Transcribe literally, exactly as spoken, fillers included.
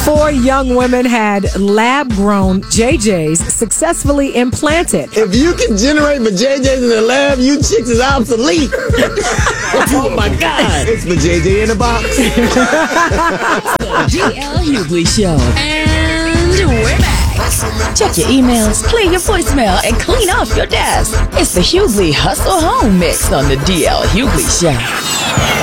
Four young women had lab-grown J Js successfully implanted. If you can generate my J Js in the lab, you chicks is obsolete. Oh my God. It's my J J in a box. The D L Hughley Show. And we're back. Check your emails, clear your voicemail, and clean off your desk. It's the Hughley Hustle Home Mix on the D L Hughley Show.